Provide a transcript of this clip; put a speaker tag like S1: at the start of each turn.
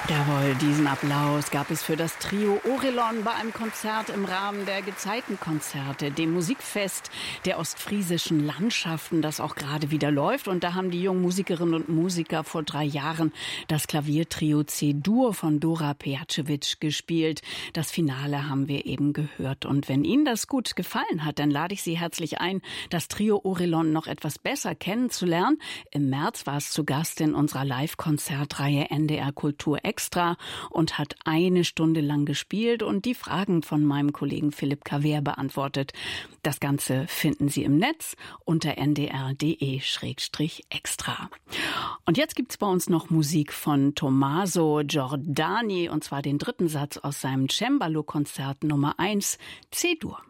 S1: Jawohl, diesen Applaus gab es für das Trio Orelon bei einem Konzert im Rahmen der Gezeitenkonzerte, dem Musikfest der ostfriesischen Landschaften, das auch gerade wieder läuft. Und da haben die jungen Musikerinnen und Musiker vor 3 Jahren das Klaviertrio C-Dur von Dora Pejacevic gespielt. Das Finale haben wir eben gehört. Und wenn Ihnen das gut gefallen hat, dann lade ich Sie herzlich ein, das Trio Orelon noch etwas besser kennenzulernen. Im März war es zu Gast in unserer Live-Konzertreihe NDR Kultur Extra und hat 1 Stunde lang gespielt und die Fragen von meinem Kollegen Philipp Kawehr beantwortet. Das Ganze finden Sie im Netz unter ndr.de/extra. Und jetzt gibt's bei uns noch Musik von Tommaso Giordani, und zwar den 3. Satz aus seinem Cembalo-Konzert Nummer 1, C-Dur.